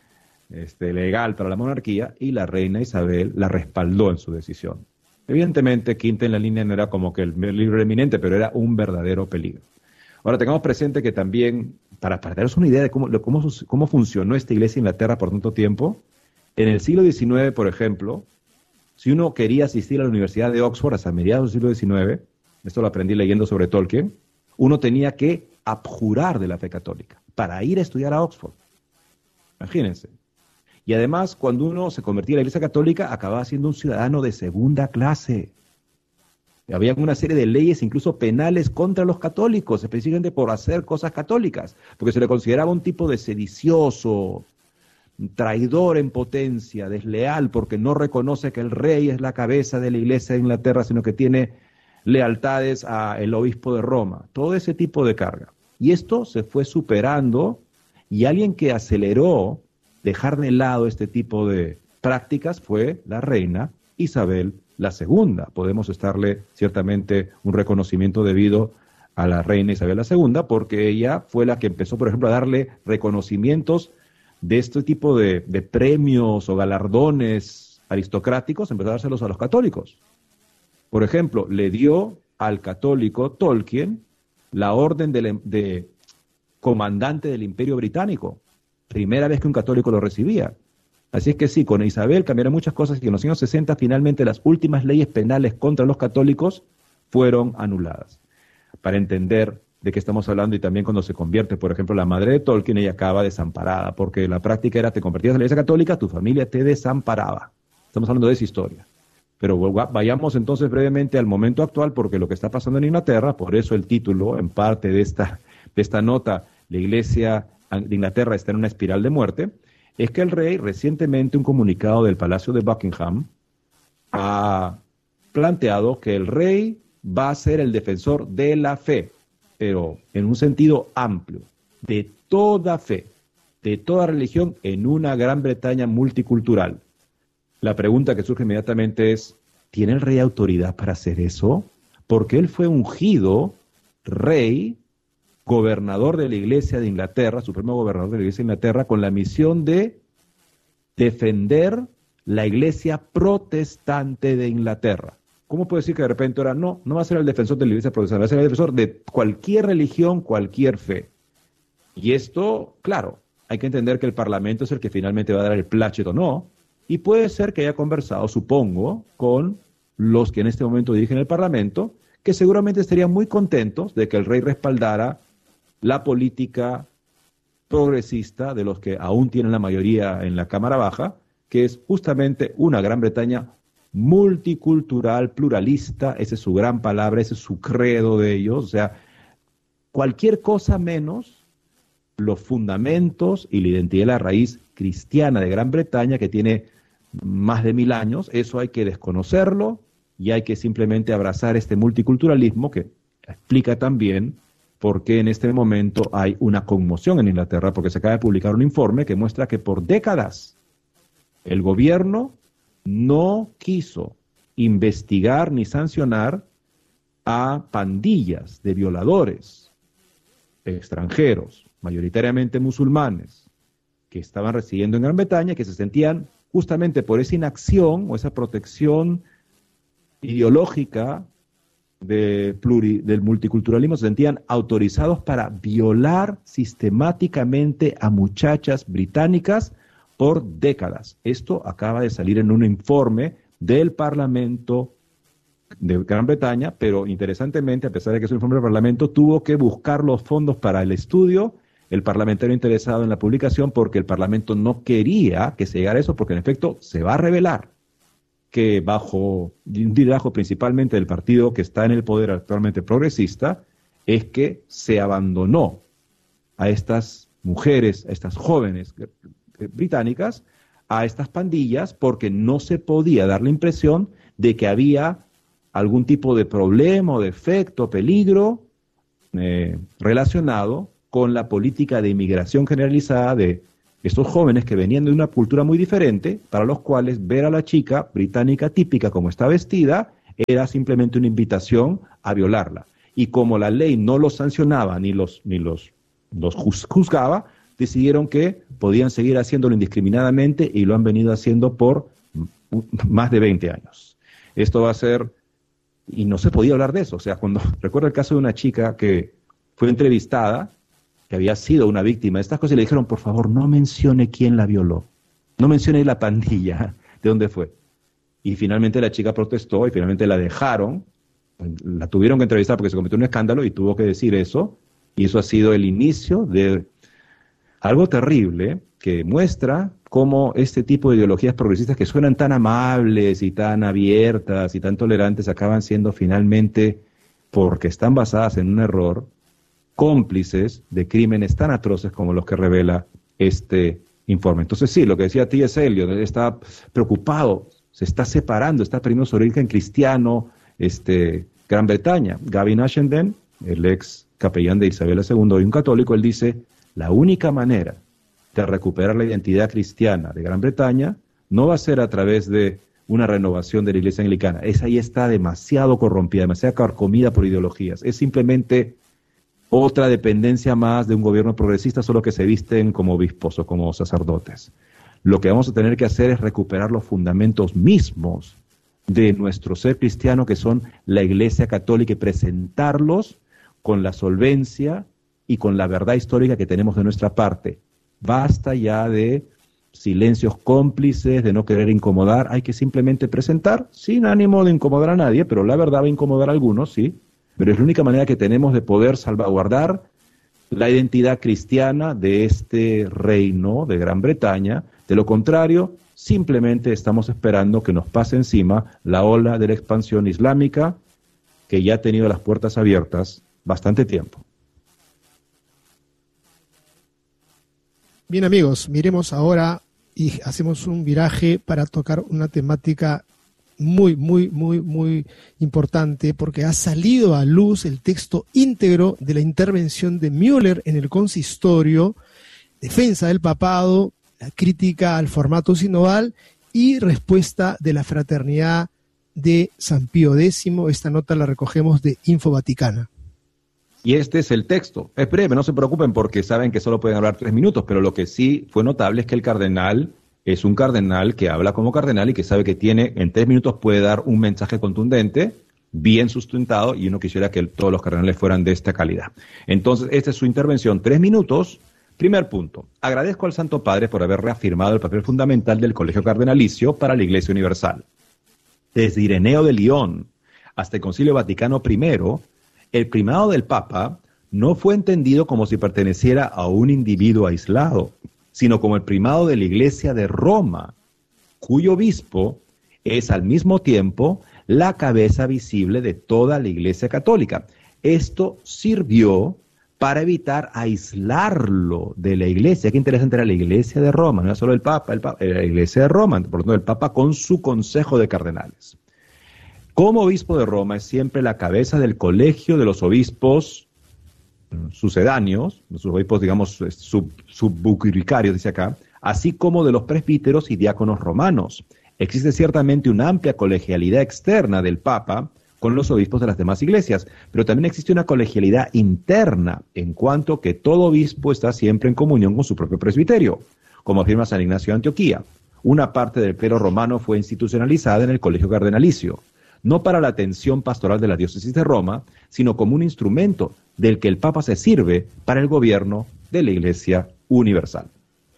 legal para la monarquía, y la reina Isabel la respaldó en su decisión. Evidentemente, quinta en la línea no era como que el peligro eminente, pero era un verdadero peligro. Ahora, tengamos presente que también, para daros una idea de cómo funcionó esta Iglesia de Inglaterra por tanto tiempo, en el siglo XIX, por ejemplo, si uno quería asistir a la Universidad de Oxford hasta mediados del siglo XIX, esto lo aprendí leyendo sobre Tolkien, uno tenía que abjurar de la fe católica para ir a estudiar a Oxford. Imagínense. Y además, cuando uno se convertía a la Iglesia católica, acababa siendo un ciudadano de segunda clase. Había una serie de leyes, incluso penales, contra los católicos, específicamente por hacer cosas católicas, porque se le consideraba un tipo de sedicioso, traidor en potencia, desleal, porque no reconoce que el rey es la cabeza de la Iglesia de Inglaterra, sino que tiene lealtades al obispo de Roma. Todo ese tipo de carga. Y esto se fue superando, y alguien que aceleró dejar de lado este tipo de prácticas fue la reina Isabel II. Podemos estarle ciertamente un reconocimiento debido a la reina Isabel II, porque ella fue la que empezó, por ejemplo, a darle reconocimientos de este tipo de premios o galardones aristocráticos, empezó a dárselos a los católicos. Por ejemplo, le dio al católico Tolkien la orden de comandante del Imperio Británico. Primera vez que un católico lo recibía. Así es que sí, con Isabel cambiaron muchas cosas y en los años 60 finalmente las últimas leyes penales contra los católicos fueron anuladas. Para entender de qué estamos hablando, y también cuando se convierte, por ejemplo, la madre de Tolkien, ella acaba desamparada, porque la práctica era, te convertías a la iglesia católica, tu familia te desamparaba. Estamos hablando de esa historia. Pero vayamos entonces brevemente al momento actual, porque lo que está pasando en Inglaterra, por eso el título, en parte de esta nota, la iglesia de Inglaterra está en una espiral de muerte, es que el rey, recientemente un comunicado del Palacio de Buckingham, ha planteado que el rey va a ser el defensor de la fe, pero en un sentido amplio, de toda fe, de toda religión, en una Gran Bretaña multicultural. La pregunta que surge inmediatamente es, ¿tiene el rey autoridad para hacer eso? Porque él fue ungido rey, gobernador de la Iglesia de Inglaterra, supremo gobernador de la Iglesia de Inglaterra, con la misión de defender la Iglesia protestante de Inglaterra. ¿Cómo puede decir que de repente ahora no va a ser el defensor de la Iglesia protestante, va a ser el defensor de cualquier religión, cualquier fe? Y esto, claro, hay que entender que el Parlamento es el que finalmente va a dar el plácito o no, y puede ser que haya conversado, supongo, con los que en este momento dirigen el Parlamento, que seguramente estarían muy contentos de que el rey respaldara la política progresista de los que aún tienen la mayoría en la Cámara Baja, que es justamente una Gran Bretaña multicultural, pluralista. Esa es su gran palabra, ese es su credo de ellos. O sea, cualquier cosa menos los fundamentos y la identidad de la raíz cristiana de Gran Bretaña, que tiene más de 1000 años, eso hay que desconocerlo y hay que simplemente abrazar este multiculturalismo que explica también por qué en este momento hay una conmoción en Inglaterra, porque se acaba de publicar un informe que muestra que por décadas el gobierno no quiso investigar ni sancionar a pandillas de violadores extranjeros, mayoritariamente musulmanes, que estaban residiendo en Gran Bretaña, que se sentían justamente por esa inacción o esa protección ideológica del multiculturalismo, se sentían autorizados para violar sistemáticamente a muchachas británicas por décadas. Esto acaba de salir en un informe del Parlamento de Gran Bretaña, pero interesantemente, a pesar de que es un informe del Parlamento, tuvo que buscar los fondos para el estudio, el parlamentario interesado en la publicación, porque el Parlamento no quería que se llegara a eso, porque en efecto se va a revelar que bajo un liderazgo principalmente del partido que está en el poder actualmente progresista, es que se abandonó a estas mujeres, a estas jóvenes británicas, a estas pandillas, porque no se podía dar la impresión de que había algún tipo de problema o defecto, peligro relacionado con la política de inmigración generalizada de estos jóvenes que venían de una cultura muy diferente, para los cuales ver a la chica británica típica como está vestida era simplemente una invitación a violarla. Y como la ley no los sancionaba ni los juzgaba, decidieron que podían seguir haciéndolo indiscriminadamente y lo han venido haciendo por más de 20 años. Esto va a ser, y no se podía hablar de eso. O sea, recuerdo el caso de una chica que fue entrevistada, que había sido una víctima de estas cosas, y le dijeron, por favor, no mencione quién la violó, no mencione la pandilla, de dónde fue. Y finalmente la chica protestó y finalmente la dejaron, la tuvieron que entrevistar porque se cometió un escándalo y tuvo que decir eso, y eso ha sido el inicio de algo terrible que muestra cómo este tipo de ideologías progresistas que suenan tan amables y tan abiertas y tan tolerantes acaban siendo finalmente, porque están basadas en un error, cómplices de crímenes tan atroces como los que revela este informe. Entonces sí, lo que decía T.S. Eliot, él está preocupado, se está separando, está perdiendo su origen cristiano, Gran Bretaña. Gavin Ashenden, el ex capellán de Isabel II y un católico, él dice, la única manera de recuperar la identidad cristiana de Gran Bretaña no va a ser a través de una renovación de la Iglesia anglicana. Esa ya está demasiado corrompida, demasiado carcomida por ideologías. Es simplemente otra dependencia más de un gobierno progresista, solo que se visten como obispos o como sacerdotes. Lo que vamos a tener que hacer es recuperar los fundamentos mismos de nuestro ser cristiano, que son la Iglesia Católica, y presentarlos con la solvencia y con la verdad histórica que tenemos de nuestra parte. Basta ya de silencios cómplices, de no querer incomodar. Hay que simplemente presentar, sin ánimo de incomodar a nadie, pero la verdad va a incomodar a algunos, sí, pero es la única manera que tenemos de poder salvaguardar la identidad cristiana de este reino de Gran Bretaña. De lo contrario, simplemente estamos esperando que nos pase encima la ola de la expansión islámica, que ya ha tenido las puertas abiertas bastante tiempo. Bien, amigos, miremos ahora y hacemos un viraje para tocar una temática muy importante, porque ha salido a luz el texto íntegro de la intervención de Müller en el consistorio, defensa del papado, la crítica al formato sinodal y respuesta de la fraternidad de San Pío X. Esta nota la recogemos de Info Vaticana. Y este es el texto. Es breve, no se preocupen porque saben que solo pueden hablar 3 minutos, pero lo que sí fue notable es que el cardenal es un cardenal que habla como cardenal y que sabe que tiene, en 3 minutos puede dar un mensaje contundente, bien sustentado, y uno quisiera que todos los cardenales fueran de esta calidad. Entonces, esta es su intervención, 3 minutos. Primer punto, agradezco al Santo Padre por haber reafirmado el papel fundamental del Colegio Cardenalicio para la Iglesia Universal. Desde Ireneo de León hasta el Concilio Vaticano I, el primado del Papa no fue entendido como si perteneciera a un individuo aislado, sino como el primado de la Iglesia de Roma, cuyo obispo es al mismo tiempo la cabeza visible de toda la Iglesia Católica. Esto sirvió para evitar aislarlo de la Iglesia. Qué interesante, era la Iglesia de Roma, no era solo el Papa, era la Iglesia de Roma, por lo tanto el Papa con su consejo de cardenales. Como obispo de Roma es siempre la cabeza del colegio de los obispos sucedáneos, sus obispos, digamos, subbucuricarios, dice acá, así como de los presbíteros y diáconos romanos. Existe ciertamente una amplia colegialidad externa del Papa con los obispos de las demás iglesias, pero también existe una colegialidad interna, en cuanto que todo obispo está siempre en comunión con su propio presbiterio, como afirma San Ignacio de Antioquía. Una parte del clero romano fue institucionalizada en el Colegio Cardenalicio, no para la atención pastoral de la diócesis de Roma, sino como un instrumento del que el Papa se sirve para el gobierno de la Iglesia Universal.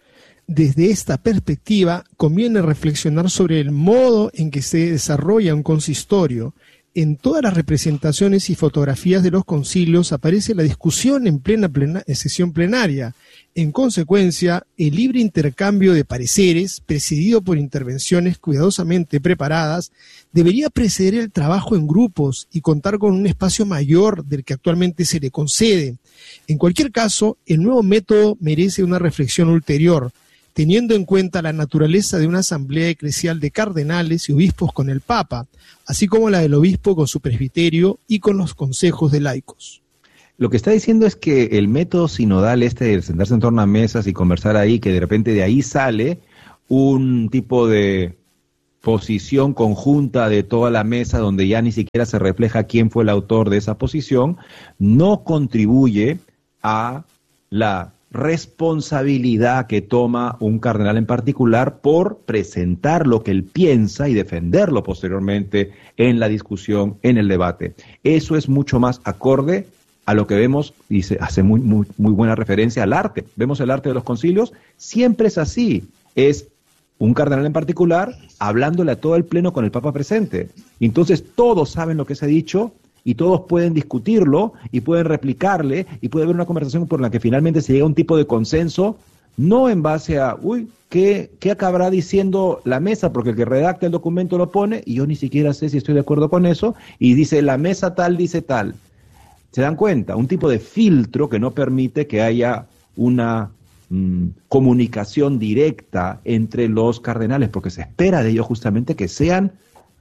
Desde esta perspectiva, conviene reflexionar sobre el modo en que se desarrolla un consistorio. En todas las representaciones y fotografías de los concilios aparece la discusión en plena sesión plenaria. En consecuencia, el libre intercambio de pareceres, presidido por intervenciones cuidadosamente preparadas, debería preceder el trabajo en grupos y contar con un espacio mayor del que actualmente se le concede. En cualquier caso, el nuevo método merece una reflexión ulterior, teniendo en cuenta la naturaleza de una asamblea eclesial de cardenales y obispos con el Papa, así como la del obispo con su presbiterio y con los consejos de laicos. Lo que está diciendo es que el método sinodal de sentarse en torno a mesas y conversar ahí, que de repente de ahí sale un tipo de posición conjunta de toda la mesa donde ya ni siquiera se refleja quién fue el autor de esa posición, no contribuye a la responsabilidad que toma un cardenal en particular por presentar lo que él piensa y defenderlo posteriormente en la discusión, en el debate. Eso es mucho más acorde a lo que vemos, y se hace muy buena referencia al arte. Vemos el arte de los concilios, siempre es así, es un cardenal en particular hablándole a todo el pleno con el Papa presente. Entonces todos saben lo que se ha dicho, y todos pueden discutirlo y pueden replicarle y puede haber una conversación por la que finalmente se llega a un tipo de consenso, no en base a, ¿qué acabará diciendo la mesa? Porque el que redacta el documento lo pone y yo ni siquiera sé si estoy de acuerdo con eso, y dice la mesa tal, dice tal. ¿Se dan cuenta? Un tipo de filtro que no permite que haya una comunicación directa entre los cardenales, porque se espera de ellos justamente que sean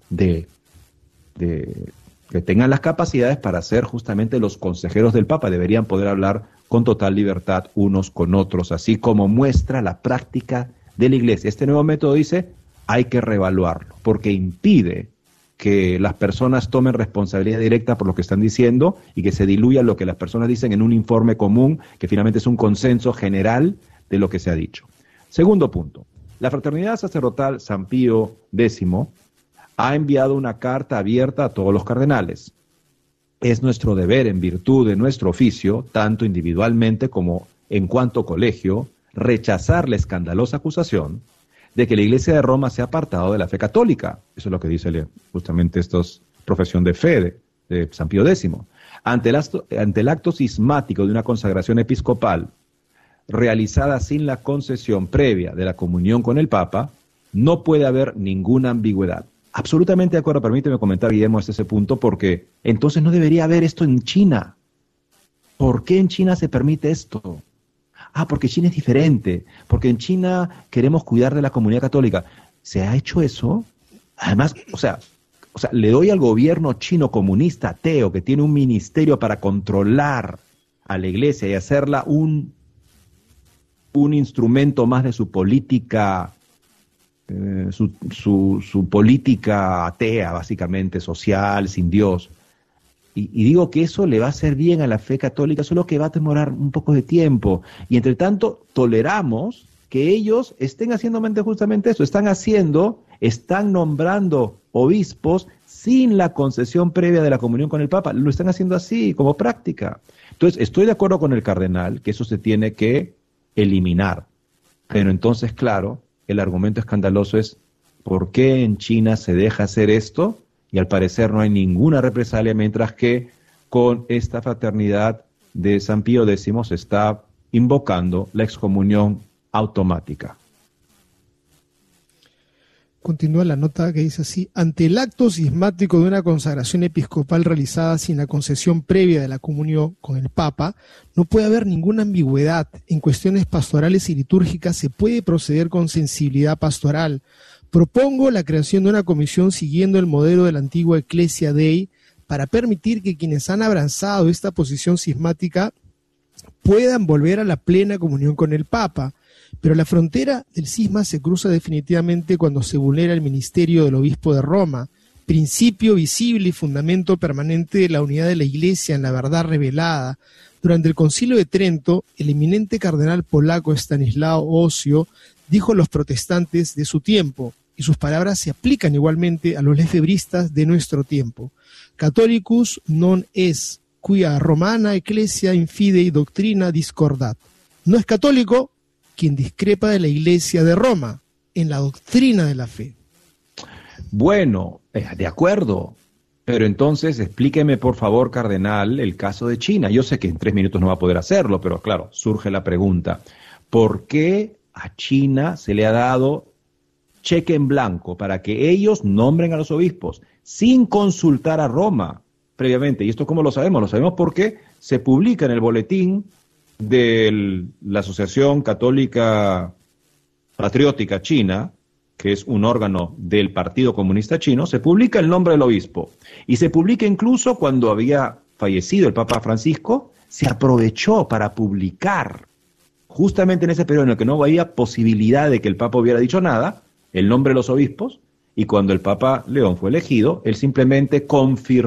que tengan las capacidades para ser justamente los consejeros del Papa. Deberían poder hablar con total libertad unos con otros, así como muestra la práctica de la Iglesia. Este nuevo método dice, hay que reevaluarlo, porque impide que las personas tomen responsabilidad directa por lo que están diciendo y que se diluya lo que las personas dicen en un informe común, que finalmente es un consenso general de lo que se ha dicho. Segundo punto, la Fraternidad Sacerdotal San Pío X ha enviado una carta abierta a todos los cardenales. Es nuestro deber, en virtud de nuestro oficio, tanto individualmente como en cuanto colegio, rechazar la escandalosa acusación de que la Iglesia de Roma se ha apartado de la fe católica. Eso es lo que dice justamente estos profesión de fe de San Pío X. Ante el acto cismático de una consagración episcopal realizada sin la concesión previa de la comunión con el Papa, no puede haber ninguna ambigüedad. Absolutamente de acuerdo, permíteme comentar, Guillermo, hasta ese punto, porque entonces no debería haber esto en China. ¿Por qué en China se permite esto? Porque China es diferente, porque en China queremos cuidar de la comunidad católica. ¿Se ha hecho eso? Además, o sea, le doy al gobierno chino comunista ateo, que tiene un ministerio para controlar a la iglesia y hacerla un instrumento más de su política, su política atea, básicamente, social, sin Dios. Y digo que eso le va a hacer bien a la fe católica, solo que va a demorar un poco de tiempo. Y entre tanto, toleramos que ellos estén haciendo justamente eso. Están nombrando obispos sin la concesión previa de la comunión con el Papa. Lo están haciendo así, como práctica. Entonces, estoy de acuerdo con el cardenal que eso se tiene que eliminar. Pero entonces, claro, el argumento escandaloso es ¿por qué en China se deja hacer esto? Y al parecer no hay ninguna represalia, mientras que con esta fraternidad de San Pío X se está invocando la excomunión automática. Continúa la nota que dice así: ante el acto cismático de una consagración episcopal realizada sin la concesión previa de la comunión con el Papa, no puede haber ninguna ambigüedad. En cuestiones pastorales y litúrgicas se puede proceder con sensibilidad pastoral. Propongo la creación de una comisión siguiendo el modelo de la antigua Ecclesia Dei para permitir que quienes han abrazado esta posición cismática puedan volver a la plena comunión con el Papa. Pero la frontera del cisma se cruza definitivamente cuando se vulnera el ministerio del obispo de Roma, principio visible y fundamento permanente de la unidad de la Iglesia en la verdad revelada. Durante el Concilio de Trento, el eminente cardenal polaco Stanislao Ocio dijo a los protestantes de su tiempo, y sus palabras se aplican igualmente a los lefebristas de nuestro tiempo: Catholicus non es, quia Romana Ecclesia infidei doctrina discordat. No es católico quien discrepa de la Iglesia de Roma en la doctrina de la fe. Bueno, de acuerdo, pero entonces explíqueme por favor, cardenal, el caso de China. Yo sé que en 3 minutos no va a poder hacerlo, pero claro, surge la pregunta: ¿por qué a China se le ha dado cheque en blanco para que ellos nombren a los obispos sin consultar a Roma previamente? ¿Y esto cómo lo sabemos? Lo sabemos porque se publica en el boletín de la Asociación Católica Patriótica China, que es un órgano del Partido Comunista Chino. Se publica el nombre del obispo, y se publica incluso cuando había fallecido el Papa Francisco. Se aprovechó para publicar, justamente en ese periodo en el que no había posibilidad de que el Papa hubiera dicho nada, el nombre de los obispos, y cuando el Papa León fue elegido, él simplemente confirmó